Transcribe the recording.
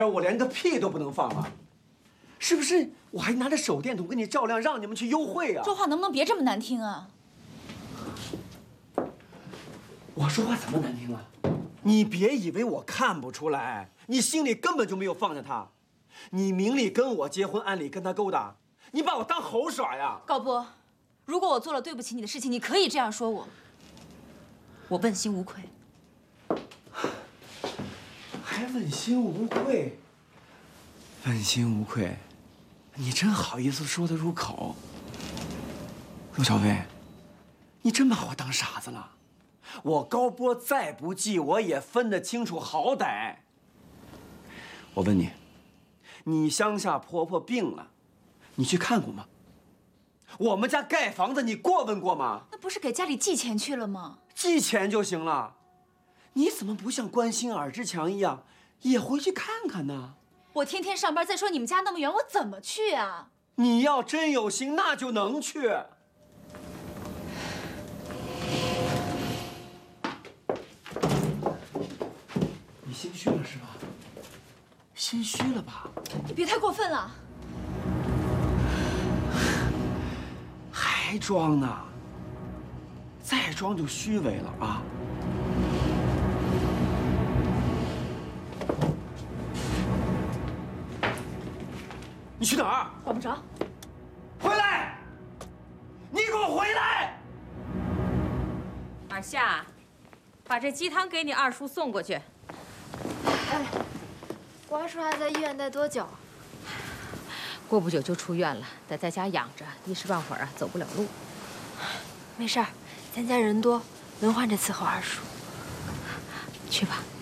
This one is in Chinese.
我连个屁都不能放啊！是不是？我还拿着手电筒给你照亮，让你们去幽会啊！ 说话能不能别这么难听啊？ 我说话怎么难听了？你别以为我看不出来，你心里根本就没有放下他。你明里跟我结婚，暗里跟他勾搭，你把我当猴耍呀！ 高波，如果我做了对不起你的事情，你可以这样说我。我问心无愧。 还问心无愧，问心无愧，你真好意思说得出口。陆小薇，你真把我当傻子了？我高波再不济，我也分得清楚好歹。我问你，你乡下婆婆病了，你去看过吗？我们家盖房子，你过问过吗？ 那不是给家里寄钱去了吗？ 寄钱就行了。 你怎么不像关心尔之强一样，也回去看看呢？ 我天天上班，再说你们家那么远，我怎么去啊？ 你要真有心，那就能去。你心虚了是吧？心虚了吧？ 你别太过分了。 还装呢？再装就虚伪了啊！ 你去哪儿？ 管不着。 回来！你给我回来！ 二夏，把这鸡汤给你二叔送过去。 哎，我二叔还在医院待多久？ 过不久就出院了，得在家养着，一时半会儿啊走不了路。 没事儿，咱家人多，能患着伺候二叔。 去吧。